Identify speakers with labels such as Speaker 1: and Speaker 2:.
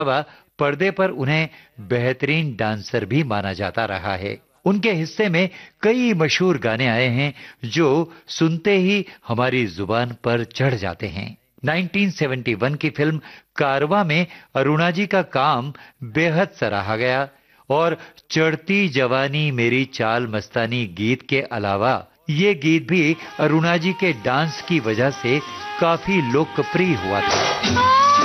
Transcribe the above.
Speaker 1: अलावा पर्दे पर उन्हें बेहतरीन डांसर भी माना जाता रहा है। उनके हिस्से में कई मशहूर गाने आए हैं जो सुनते ही हमारी जुबान पर चढ़ जाते हैं। 1971 की फिल्म कारवां में अरुणा जी का काम बेहद सराहा गया और चढ़ती जवानी मेरी चाल मस्तानी गीत के अलावा ये गीत भी अरुणा जी के डांस की वजह से काफी लोकप्रिय हुआ था।